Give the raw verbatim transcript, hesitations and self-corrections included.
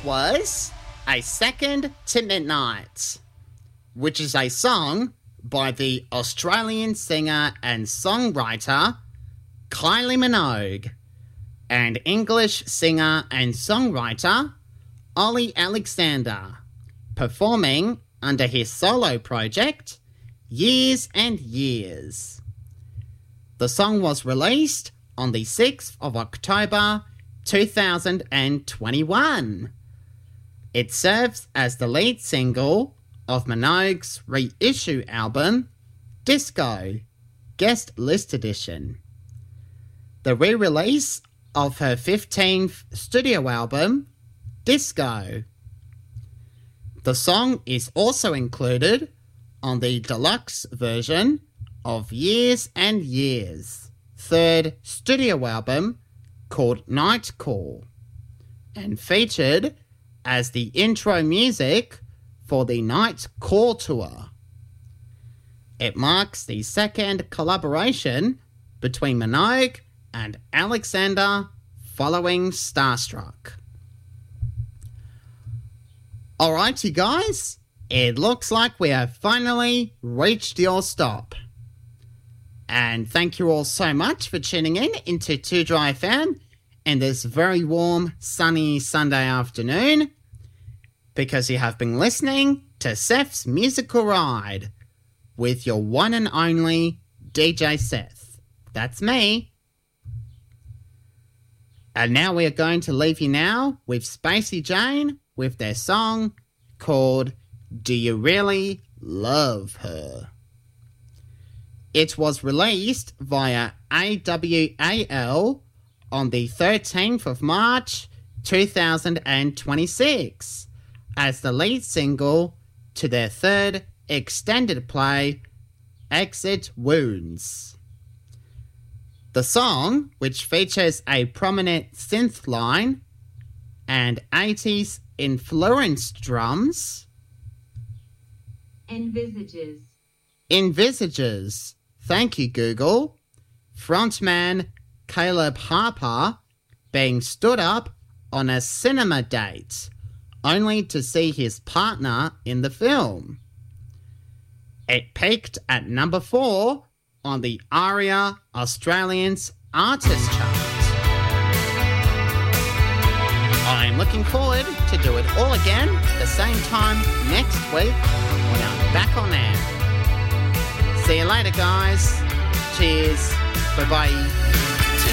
was A Second to Midnight, which is a song by the Australian singer and songwriter Kylie Minogue and English singer and songwriter Ollie Alexander, performing under his solo project Years and Years. The song was released on the sixth of October two thousand twenty-one. It serves as the lead single of Minogue's reissue album, Disco, Guest List Edition. The re-release of her fifteenth studio album, Disco. The song is also included on the deluxe version of Years and Years' third studio album called Night Call, and featured as the intro music for the Night Call tour. It marks the second collaboration between Minogue and Alexander following Starstruck. Alright, you guys, it looks like we have finally reached your stop. And thank you all so much for tuning in into two Dry F M in this very warm, sunny Sunday afternoon, because you have been listening to Seth's Musical Ride with your one and only D J Seth. That's me. And now we are going to leave you now with Spacey Jane with their song called Do You Really Love Her? It was released via A W A L on the thirteenth of March two thousand twenty-six as the lead single to their third extended play, Exit Wounds. The song, which features a prominent synth line and eighties influenced drums, envisages. Envisages, thank you Google, frontman Caleb Harper being stood up on a cinema date only to see his partner in the film. It peaked at number four on the ARIA Australians Artist Chart. I'm looking forward to do it all again the same time next week when I'm back on air. See you later, guys. Cheers. Bye-bye.